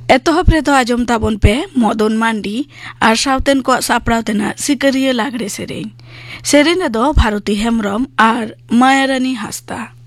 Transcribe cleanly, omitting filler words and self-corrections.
एतहब रेदो आजम ताबन पे मदन मांडी और सावतेन को सापड़ाव तेना सिकरिया लागड़े सेरेन। सेरेन दो भारती हेम्ब्रम और मायारानी हांसदा।